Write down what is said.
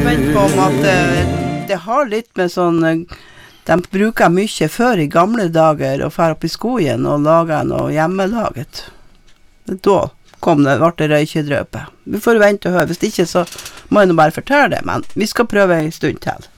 spent på om at det har litt med sånn, de bruker mye før i gamle dager å fære opp i skogen og lage noe hjemmelaget. Da kom det, ble det røykedrøpe. Vi får vente og høre, hvis ikke så må jeg nå bare fortelle det, men vi skal prøve en stund til.